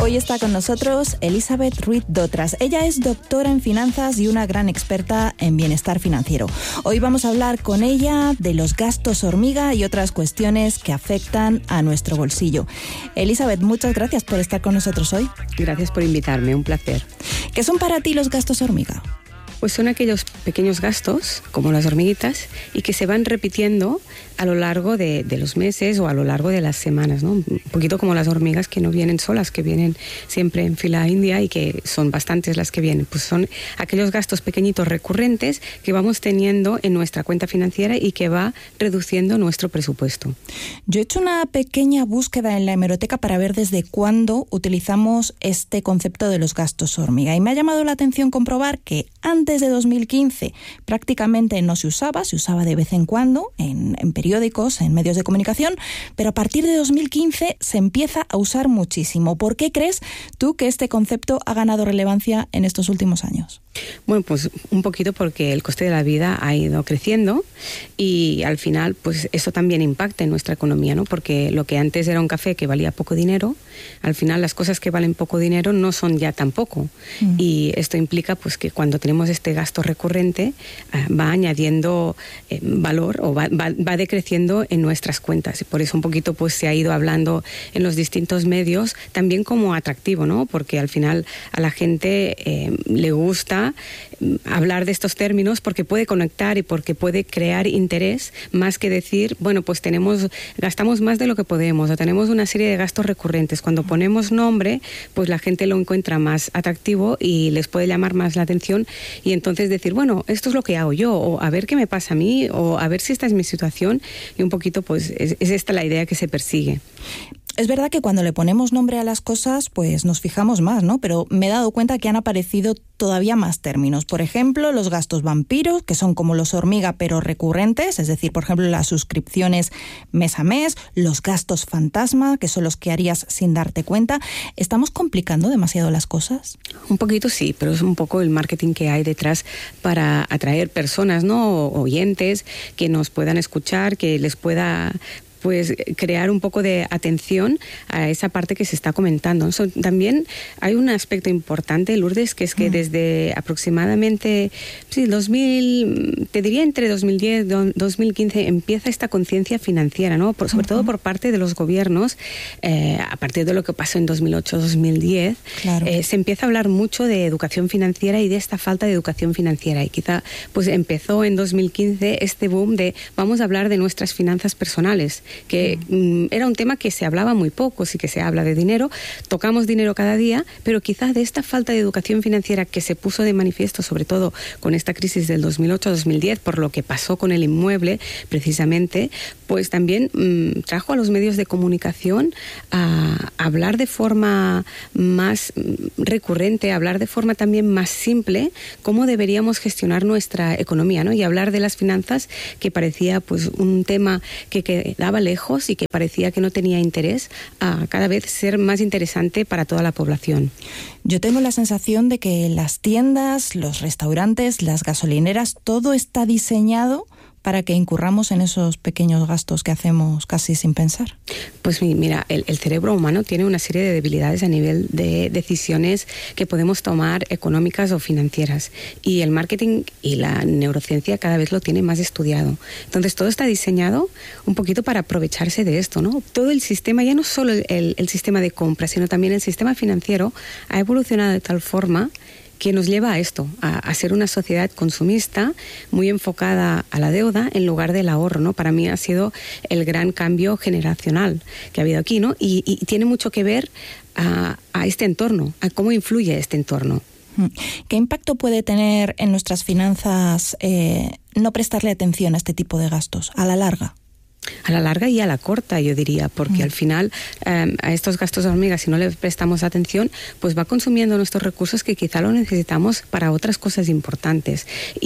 Hoy está con nosotros Elizabeth Ruiz Dotras. Ella es doctora en finanzas y una gran experta en bienestar financiero. Hoy vamos a hablar con ella de los gastos hormiga y otras cuestiones que afectan a nuestro bolsillo. Elizabeth, muchas gracias por estar con nosotros hoy. Gracias por invitarme, un placer. ¿Qué son para ti los gastos hormiga? Pues son aquellos pequeños gastos, como las hormiguitas, y que se van repitiendo a lo largo de los meses o a lo largo de las semanas, ¿no? Un poquito como las hormigas que no vienen solas, que vienen siempre en fila india y que son bastantes las que vienen. Pues son aquellos gastos pequeñitos recurrentes que vamos teniendo en nuestra cuenta financiera y que va reduciendo nuestro presupuesto. Yo he hecho una pequeña búsqueda en la hemeroteca para ver desde cuándo utilizamos este concepto de los gastos hormiga y me ha llamado la atención comprobar que antes de 2015 prácticamente no se usaba de vez en cuando en periódicos, en medios de comunicación, pero a partir de 2015 se empieza a usar muchísimo. ¿Por qué crees tú que este concepto ha ganado relevancia en estos últimos años? Bueno, pues un poquito porque el coste de la vida ha ido creciendo y al final pues eso también impacta en nuestra economía, ¿no? Porque lo que antes era un café que valía poco dinero, al final las cosas que valen poco dinero no son ya tan poco. Y esto implica pues que cuando tenemos este gasto recurrente va añadiendo valor o va decreciendo en nuestras cuentas y por eso un poquito pues se ha ido hablando en los distintos medios también como atractivo, ¿no? Porque al final a la gente le gusta hablar de estos términos porque puede conectar y porque puede crear interés más que decir, bueno, pues gastamos más de lo que podemos o tenemos una serie de gastos recurrentes. Cuando ponemos nombre, pues la gente lo encuentra más atractivo y les puede llamar más la atención y entonces decir, bueno, esto es lo que hago yo o a ver qué me pasa a mí o a ver si esta es mi situación y un poquito pues es esta la idea que se persigue. Es verdad que cuando le ponemos nombre a las cosas, pues nos fijamos más, ¿no? Pero me he dado cuenta que han aparecido todavía más términos. Por ejemplo, los gastos vampiros, que son como los hormiga pero recurrentes, es decir, por ejemplo, las suscripciones mes a mes, los gastos fantasma, que son los que harías sin darte cuenta. ¿Estamos complicando demasiado las cosas? Un poquito sí, pero es un poco el marketing que hay detrás para atraer personas, ¿no? O oyentes que nos puedan escuchar, que les pueda pues crear un poco de atención a esa parte que se está comentando. También hay un aspecto importante, Lourdes, que es que desde aproximadamente 2000, te diría entre 2010 y 2015, empieza esta conciencia financiera, ¿no? Sobre todo por parte de los gobiernos, a partir de lo que pasó en 2008-2010, claro. Se empieza a hablar mucho de educación financiera y de esta falta de educación financiera. Y quizá pues empezó en 2015 este boom de vamos a hablar de nuestras finanzas personales, que era un tema que se hablaba muy poco, sí que se habla de dinero, tocamos dinero cada día, pero quizás de esta falta de educación financiera que se puso de manifiesto, sobre todo con esta crisis del 2008-2010, por lo que pasó con el inmueble, precisamente, pues también trajo a los medios de comunicación a hablar de forma más recurrente, a hablar de forma también más simple, cómo deberíamos gestionar nuestra economía, ¿no? Y hablar de las finanzas, que parecía pues un tema que quedaba lejos y que parecía que no tenía interés, a cada vez ser más interesante para toda la población. Yo tengo la sensación de que las tiendas, los restaurantes, las gasolineras, todo está diseñado para que incurramos en esos pequeños gastos que hacemos casi sin pensar. Pues mira, el cerebro humano tiene una serie de debilidades a nivel de decisiones que podemos tomar económicas o financieras. Y el marketing y la neurociencia cada vez lo tienen más estudiado. Entonces todo está diseñado un poquito para aprovecharse de esto, ¿no? Todo el sistema, ya no solo el sistema de compra, sino también el sistema financiero ha evolucionado de tal forma que nos lleva a esto, a ser una sociedad consumista muy enfocada a la deuda en lugar del ahorro, ¿no? Para mí ha sido el gran cambio generacional que ha habido aquí, ¿no? Y tiene mucho que ver a este entorno, a cómo influye este entorno. ¿Qué impacto puede tener en nuestras finanzas no prestarle atención a este tipo de gastos a la larga? A la larga y a la corta, yo diría, porque al final a estos gastos hormigas, si no le prestamos atención, pues va consumiendo nuestros recursos que quizá lo necesitamos para otras cosas importantes.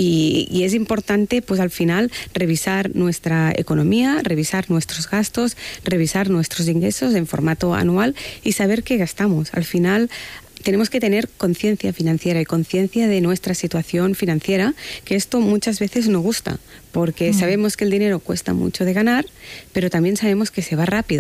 Y es importante, pues al final, revisar nuestra economía, revisar nuestros gastos, revisar nuestros ingresos en formato anual y saber qué gastamos. Al final, tenemos que tener conciencia financiera y conciencia de nuestra situación financiera, que esto muchas veces no gusta, porque sabemos que el dinero cuesta mucho de ganar, pero también sabemos que se va rápido.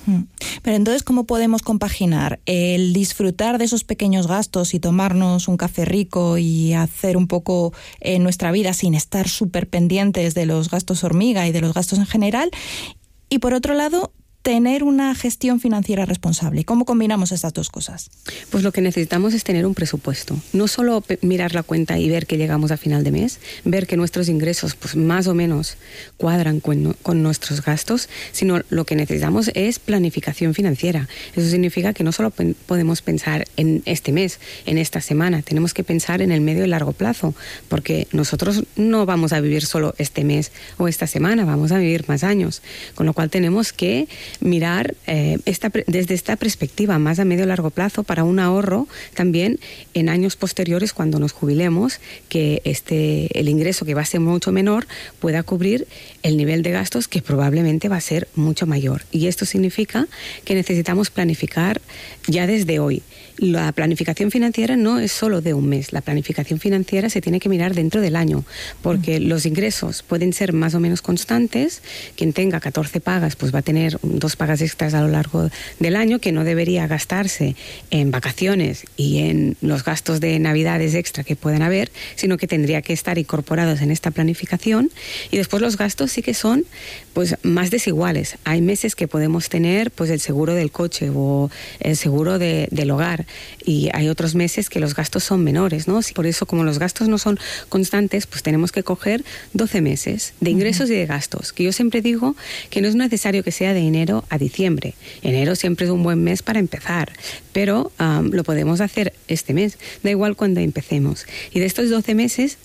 Pero entonces, ¿cómo podemos compaginar el disfrutar de esos pequeños gastos y tomarnos un café rico y hacer un poco nuestra vida sin estar súper pendientes de los gastos hormiga y de los gastos en general? Y por otro lado, tener una gestión financiera responsable. ¿Cómo combinamos estas dos cosas? Pues lo que necesitamos es tener un presupuesto. No solo mirar la cuenta y ver que llegamos a final de mes, ver que nuestros ingresos pues más o menos cuadran con nuestros gastos, sino lo que necesitamos es planificación financiera. Eso significa que no solo podemos pensar en este mes, en esta semana, tenemos que pensar en el medio y largo plazo, porque nosotros no vamos a vivir solo este mes o esta semana, vamos a vivir más años, con lo cual tenemos que mirar desde esta perspectiva más a medio y largo plazo para un ahorro también en años posteriores cuando nos jubilemos, que el ingreso, que va a ser mucho menor, pueda cubrir el nivel de gastos que probablemente va a ser mucho mayor. Y esto significa que necesitamos planificar ya desde hoy. La planificación financiera no es solo de un mes, la planificación financiera se tiene que mirar dentro del año, porque los ingresos pueden ser más o menos constantes. Quien tenga 14 pagas pues va a tener 2 pagas extras a lo largo del año que no debería gastarse en vacaciones y en los gastos de navidades extra que puedan haber, sino que tendría que estar incorporados en esta planificación. Y después los gastos sí que son pues más desiguales. Hay meses que podemos tener pues el seguro del coche o el seguro del hogar, y hay otros meses que los gastos son menores, ¿no? Por eso, como los gastos no son constantes, pues tenemos que coger 12 meses de ingresos y de gastos, que yo siempre digo que no es necesario que sea de enero a diciembre. Enero siempre es un buen mes para empezar, pero lo podemos hacer este mes, da igual cuando empecemos. Y de estos 12 meses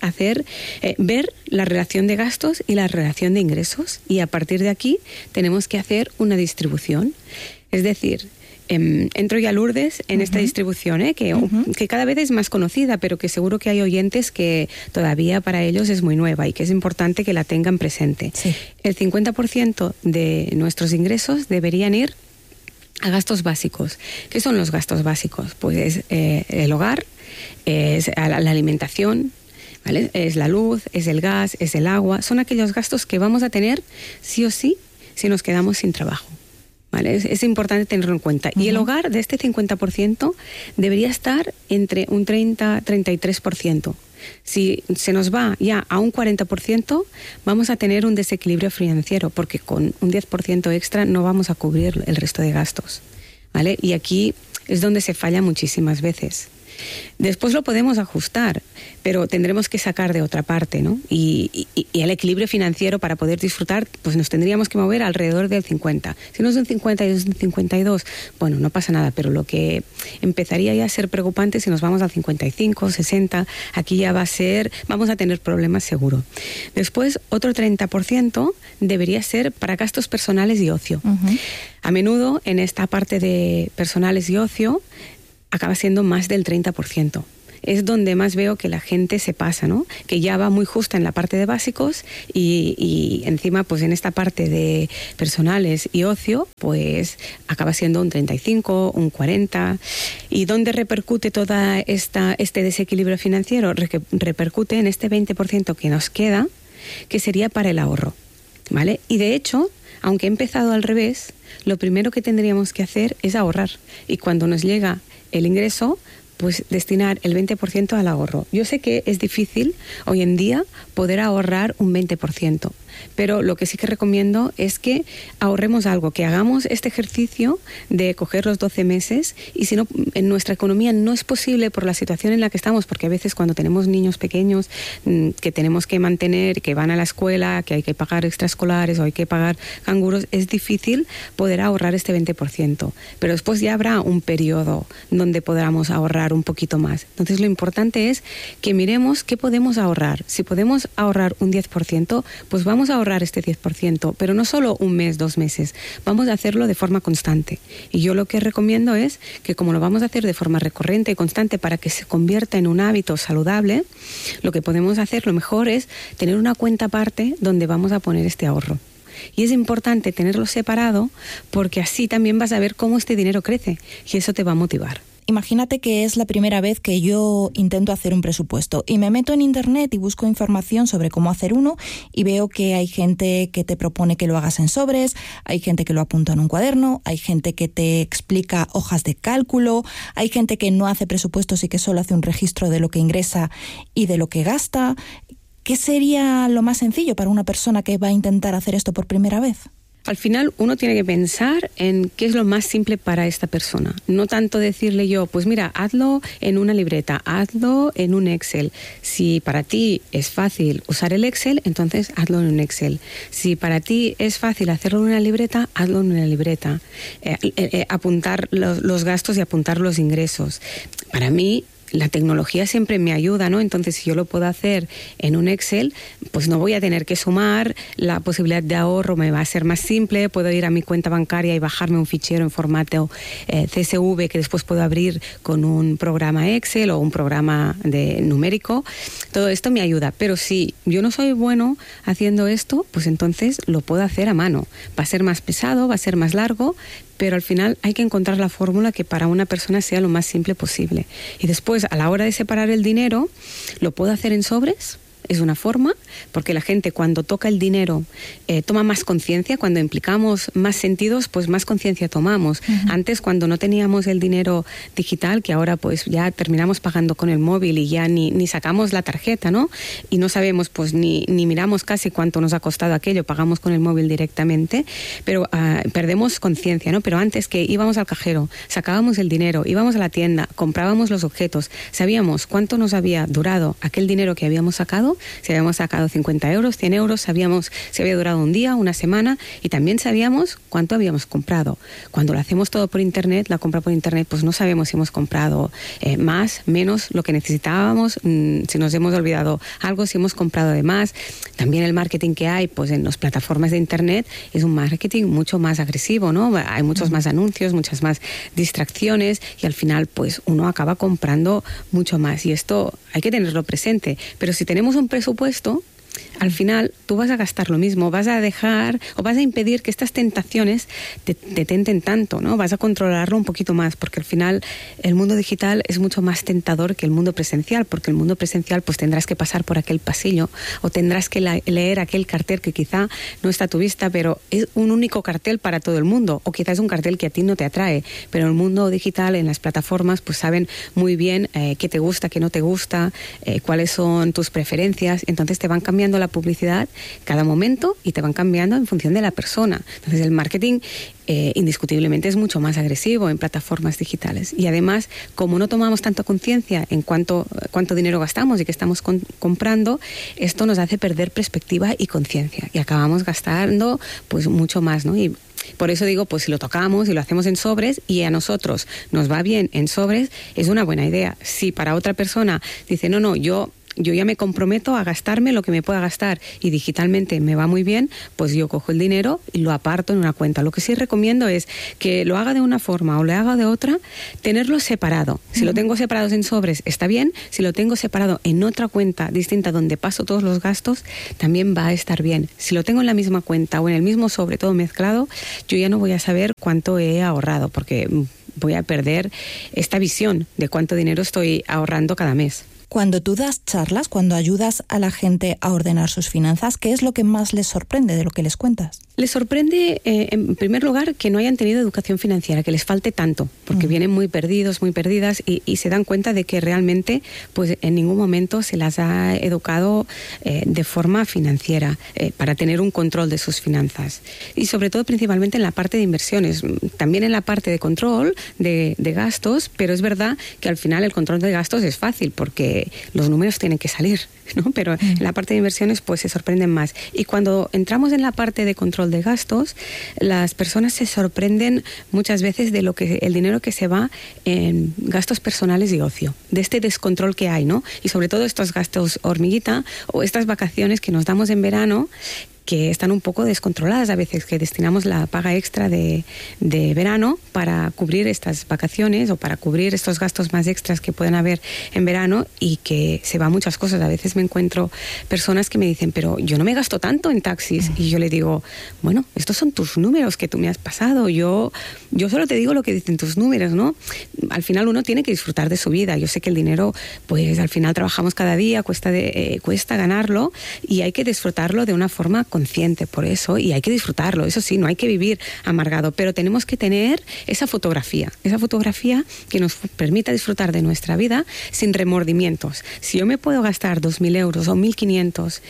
ver la relación de gastos y la relación de ingresos, y a partir de aquí tenemos que hacer una distribución. Es decir, entro ya, Lourdes, en esta distribución, que cada vez es más conocida, pero que seguro que hay oyentes que todavía para ellos es muy nueva y que es importante que la tengan presente. Sí. El 50% de nuestros ingresos deberían ir a gastos básicos. ¿Qué son los gastos básicos? Pues el hogar, es la alimentación, ¿vale? Es la luz, es el gas, es el agua. Son aquellos gastos que vamos a tener sí o sí si nos quedamos sin trabajo. ¿Vale? Es importante tenerlo en cuenta. Y el hogar, de este 50%, debería estar entre un 30-33%. Si se nos va ya a un 40%, vamos a tener un desequilibrio financiero, porque con un 10% extra no vamos a cubrir el resto de gastos, ¿vale? Y aquí es donde se falla muchísimas veces. Después lo podemos ajustar, pero tendremos que sacar de otra parte, ¿no? Y el equilibrio financiero para poder disfrutar, pues nos tendríamos que mover alrededor del 50. Si no es un 50 y es un 52, bueno, no pasa nada, pero lo que empezaría ya a ser preocupante si nos vamos al 55, 60, aquí ya vamos a tener problemas seguro. Después, otro 30% debería ser para gastos personales y ocio. A menudo, en esta parte de personales y ocio, acaba siendo más del 30%. Es donde más veo que la gente se pasa, ¿no? Que ya va muy justa en la parte de básicos y encima, pues en esta parte de personales y ocio, pues acaba siendo un 35, un 40. ¿Y dónde repercute toda este desequilibrio financiero? Repercute en este 20% que nos queda, que sería para el ahorro, ¿vale? Y de hecho, aunque he empezado al revés, lo primero que tendríamos que hacer es ahorrar. Y cuando nos llega el ingreso, pues destinar el 20% al ahorro. Yo sé que es difícil hoy en día poder ahorrar un 20%, pero lo que sí que recomiendo es que ahorremos algo, que hagamos este ejercicio de coger los 12 meses, y si no, en nuestra economía no es posible por la situación en la que estamos, porque a veces cuando tenemos niños pequeños que tenemos que mantener, que van a la escuela, que hay que pagar extraescolares o hay que pagar canguros, es difícil poder ahorrar este 20%, pero después ya habrá un periodo donde podamos ahorrar un poquito más. Entonces lo importante es que miremos qué podemos ahorrar. Si podemos ahorrar un 10%, pues vamos a ahorrar este 10%, pero no solo un mes, 2 meses, vamos a hacerlo de forma constante. Y yo lo que recomiendo es que, como lo vamos a hacer de forma recurrente y constante para que se convierta en un hábito saludable, lo que podemos hacer, lo mejor es tener una cuenta aparte donde vamos a poner este ahorro. Y es importante tenerlo separado, porque así también vas a ver cómo este dinero crece y eso te va a motivar. imagínate que es la primera vez que yo intento hacer un presupuesto y me meto en internet y busco información sobre cómo hacer uno y veo que hay gente que te propone que lo hagas en sobres, hay gente que lo apunta en un cuaderno, hay gente que te explica hojas de cálculo, hay gente que no hace presupuestos y que solo hace un registro de lo que ingresa y de lo que gasta. ¿Qué sería lo más sencillo para una persona que va a intentar hacer esto por primera vez? Al final uno tiene que pensar en qué es lo más simple para esta persona. No tanto decirle yo, pues mira, hazlo en una libreta, hazlo en un Excel. Si para ti es fácil usar el Excel, entonces hazlo en un Excel. Si para ti es fácil hacerlo en una libreta, hazlo en una libreta. Apuntar los gastos y apuntar los ingresos. Para mí, la tecnología siempre me ayuda, ¿no? Entonces, si yo lo puedo hacer en un Excel, pues no voy a tener que sumar, la posibilidad de ahorro me va a ser más simple, puedo ir a mi cuenta bancaria y bajarme un fichero en formato CSV que después puedo abrir con un programa Excel o un programa numérico. Todo esto me ayuda, pero si yo no soy bueno haciendo esto, pues entonces lo puedo hacer a mano. Va a ser más pesado, va a ser más largo, pero al final hay que encontrar la fórmula que para una persona sea lo más simple posible. Y después, a la hora de separar el dinero, lo puedo hacer en sobres. Es una forma, porque la gente cuando toca el dinero toma más conciencia, cuando implicamos más sentidos, pues más conciencia tomamos. Uh-huh. Antes, cuando no teníamos el dinero digital, que ahora pues ya terminamos pagando con el móvil y ya ni sacamos la tarjeta, ¿no? Y no sabemos, pues ni miramos casi cuánto nos ha costado aquello, pagamos con el móvil directamente, pero perdemos conciencia, ¿no? Pero antes que íbamos al cajero, sacábamos el dinero, íbamos a la tienda, comprábamos los objetos, sabíamos cuánto nos había durado aquel dinero que habíamos sacado. Si habíamos sacado 50 euros, 100 euros, sabíamos si había durado un día, una semana, y también sabíamos cuánto habíamos comprado. Cuando lo hacemos todo por internet, la compra por internet, pues no sabemos si hemos comprado más, menos, lo que necesitábamos, si nos hemos olvidado algo, si hemos comprado de más. También el marketing que hay pues en las plataformas de internet es un marketing mucho más agresivo, ¿no? Hay muchos más anuncios, muchas más distracciones y al final pues uno acaba comprando mucho más, y esto hay que tenerlo presente. Pero si tenemos un presupuesto, al final tú vas a gastar lo mismo, vas a dejar o vas a impedir que estas tentaciones te tenten tanto, ¿no? Vas a controlarlo un poquito más, porque al final el mundo digital es mucho más tentador que el mundo presencial, porque el mundo presencial pues tendrás que pasar por aquel pasillo o tendrás que leer aquel cartel que quizá no está a tu vista, pero es un único cartel para todo el mundo, o quizás es un cartel que a ti no te atrae, pero en el mundo digital, en las plataformas, pues saben muy bien qué te gusta, qué no te gusta, cuáles son tus preferencias, entonces te van cambiando la publicidad cada momento y te van cambiando en función de la persona. Entonces el marketing indiscutiblemente es mucho más agresivo en plataformas digitales, y además como no tomamos tanta conciencia en cuánto dinero gastamos y qué estamos comprando, esto nos hace perder perspectiva y conciencia y acabamos gastando pues mucho más, ¿no? Y por eso digo, pues si lo tocamos y lo hacemos en sobres y a nosotros nos va bien en sobres, es una buena idea. Si para otra persona dice, no, yo ya me comprometo a gastarme lo que me pueda gastar y digitalmente me va muy bien, pues yo cojo el dinero y lo aparto en una cuenta. Lo que sí recomiendo es que lo haga de una forma o lo haga de otra, tenerlo separado. Si lo tengo separados en sobres, está bien. Si lo tengo separado en otra cuenta distinta donde paso todos los gastos, también va a estar bien. Si lo tengo en la misma cuenta o en el mismo sobre, todo mezclado, yo ya no voy a saber cuánto he ahorrado, porque voy a perder esta visión de cuánto dinero estoy ahorrando cada mes. Cuando tú das charlas, cuando ayudas a la gente a ordenar sus finanzas, ¿qué es lo que más les sorprende de lo que les cuentas? Les sorprende, en primer lugar, que no hayan tenido educación financiera, que les falte tanto, porque vienen muy perdidos, muy perdidas, y se dan cuenta de que realmente pues en ningún momento se las ha educado de forma financiera para tener un control de sus finanzas. Y sobre todo, principalmente en la parte de inversiones, también en la parte de control de gastos, pero es verdad que al final el control de gastos es fácil, porque los números tienen que salir, ¿no? Pero en la parte de inversiones pues se sorprenden más. Y cuando entramos en la parte de control de gastos, las personas se sorprenden muchas veces de el dinero que se va en gastos personales y ocio, de este descontrol que hay, ¿no? Y sobre todo estos gastos hormiguita o estas vacaciones que nos damos en verano, que están un poco descontroladas a veces, que destinamos la paga extra de verano para cubrir estas vacaciones o para cubrir estos gastos más extras que pueden haber en verano, y que se van muchas cosas. A veces me encuentro personas que me dicen, pero yo no me gasto tanto en taxis, y yo le digo, bueno, estos son tus números que tú me has pasado, yo solo te digo lo que dicen tus números, ¿no? Al final uno tiene que disfrutar de su vida. Yo sé que el dinero, pues al final trabajamos cada día, cuesta ganarlo, y hay que disfrutarlo de una forma consciente, por eso, y hay que disfrutarlo, eso sí, no hay que vivir amargado, pero tenemos que tener esa fotografía que nos permita disfrutar de nuestra vida sin remordimientos. Si yo me puedo gastar 2.000 euros o 1.500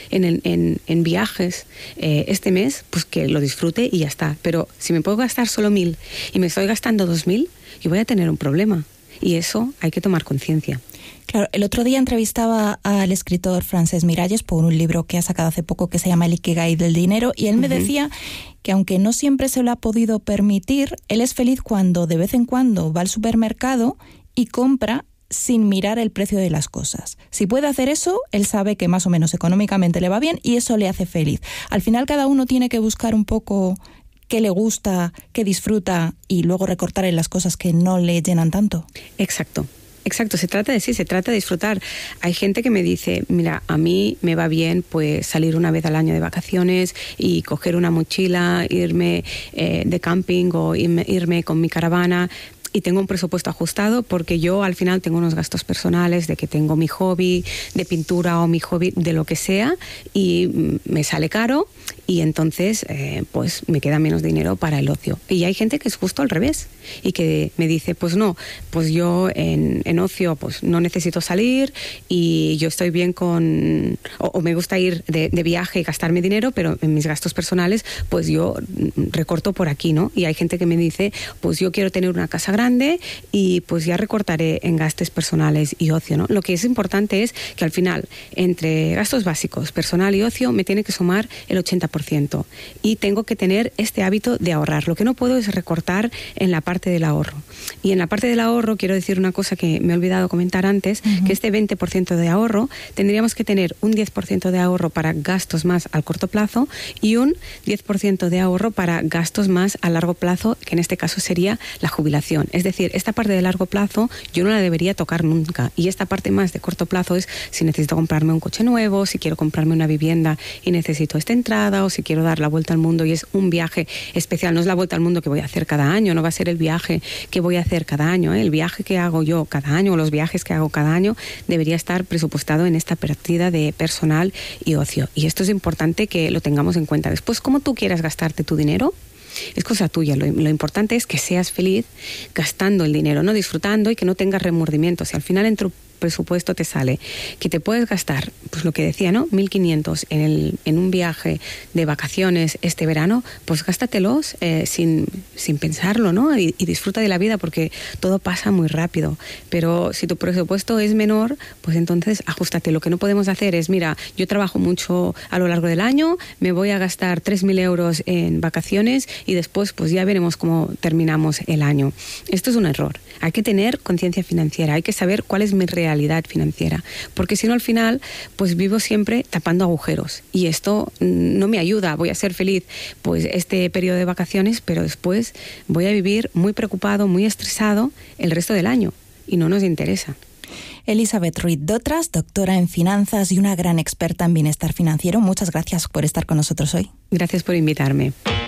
en viajes este mes, pues que lo disfrute y ya está. Pero si me puedo gastar solo 1.000 y me estoy gastando 2.000, yo voy a tener un problema, y eso hay que tomar conciencia. Claro, el otro día entrevistaba al escritor Francesc Miralles por un libro que ha sacado hace poco que se llama El Ikigai del dinero, y él me decía que aunque no siempre se lo ha podido permitir, él es feliz cuando de vez en cuando va al supermercado y compra sin mirar el precio de las cosas. Si puede hacer eso, él sabe que más o menos económicamente le va bien y eso le hace feliz. Al final cada uno tiene que buscar un poco qué le gusta, qué disfruta, y luego recortar en las cosas que no le llenan tanto. Exacto, se trata de disfrutar. Hay gente que me dice, mira, a mí me va bien pues salir una vez al año de vacaciones y coger una mochila, irme de camping o irme con mi caravana, y tengo un presupuesto ajustado porque yo al final tengo unos gastos personales de que tengo mi hobby de pintura o mi hobby de lo que sea, y me sale caro, y entonces pues me queda menos dinero para el ocio. Y hay gente que es justo al revés y que me dice, pues no, pues yo en ocio pues no necesito salir, y yo estoy bien con, o me gusta ir de viaje y gastarme dinero, pero en mis gastos personales pues yo recorto por aquí, ¿no? Y hay gente que me dice, pues yo quiero tener una casa grande y pues ya recortaré en gastos personales y ocio, ¿no? Lo que es importante es que al final, entre gastos básicos, personal y ocio, me tiene que sumar el 80%, y tengo que tener este hábito de ahorrar. Lo que no puedo es recortar en la parte del ahorro. Y en la parte del ahorro quiero decir una cosa que me he olvidado comentar antes, que este 20% de ahorro tendríamos que tener un 10% de ahorro para gastos más al corto plazo y un 10% de ahorro para gastos más a largo plazo, que en este caso sería la jubilación. Es decir, esta parte de largo plazo yo no la debería tocar nunca, y esta parte más de corto plazo es si necesito comprarme un coche nuevo, si quiero comprarme una vivienda y necesito esta entrada, o si quiero dar la vuelta al mundo y es un viaje especial. No es la vuelta al mundo que voy a hacer cada año, no va a ser el viaje que voy a hacer cada año, ¿eh? El viaje que hago yo cada año, o los viajes que hago cada año, debería estar presupuestado en esta partida de personal y ocio, y esto es importante que lo tengamos en cuenta. Después, cómo tú quieras gastarte tu dinero es cosa tuya. Lo importante es que seas feliz gastando el dinero, no disfrutando, y que no tengas remordimientos. Y al final en tu presupuesto te sale que te puedes gastar, pues lo que decía, ¿no? 1.500 en un viaje de vacaciones este verano, pues gástatelos sin pensarlo, ¿no? Y disfruta de la vida, porque todo pasa muy rápido. Pero si tu presupuesto es menor, pues entonces ajustate. Lo que no podemos hacer es, mira, yo trabajo mucho a lo largo del año, me voy a gastar 3.000 euros en vacaciones y después pues ya veremos cómo terminamos el año. Esto es un error. Hay que tener conciencia financiera, hay que saber cuál es mi realidad financiera, porque si no al final pues vivo siempre tapando agujeros, y esto no me ayuda. Voy a ser feliz pues este periodo de vacaciones, pero después voy a vivir muy preocupado, muy estresado el resto del año, y no nos interesa. Elisabeth Ruiz Dotras, doctora en finanzas y una gran experta en bienestar financiero, muchas gracias por estar con nosotros hoy. Gracias por invitarme.